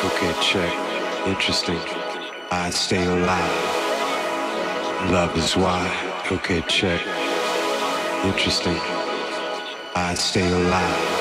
Okay, check. Interesting. I stay alive. Love is why. Okay, check. Interesting. I stay alive.